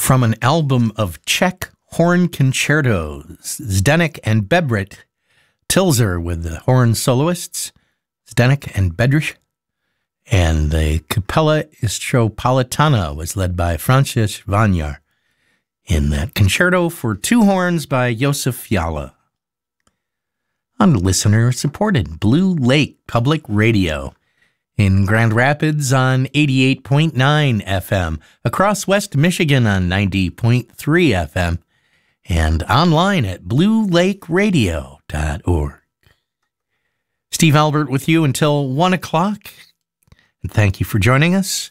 From an album of Czech horn concertos, Zdeněk and Bedřich Tilzer with the horn soloists, Zdeněk and Bedřich, and the Capella Istropolitana was led by František Vanyar in that concerto for two horns by Josef Fiala. On listener-supported Blue Lake Public Radio in Grand Rapids on 88.9 FM, across West Michigan on 90.3 FM, and online at bluelakeradio.org. Steve Albert with you until 1 o'clock, and thank you for joining us.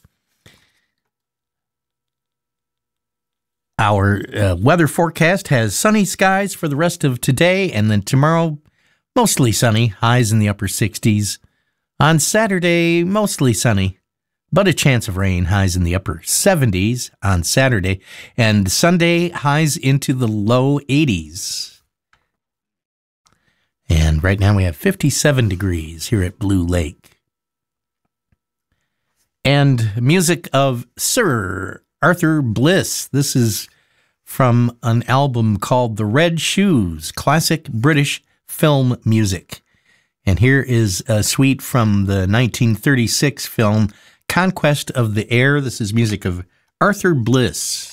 Our weather forecast has sunny skies for the rest of today, and then tomorrow, mostly sunny, highs in the upper 60s. On Saturday, mostly sunny, but a chance of rain, highs in the upper 70s on Saturday, and Sunday, highs into the low 80s. And right now we have 57 degrees here at Blue Lake. And music of Sir Arthur Bliss. This is from an album called The Red Shoes, classic British film music. And here is a suite from the 1936 film Conquest of the Air. This is music of Arthur Bliss.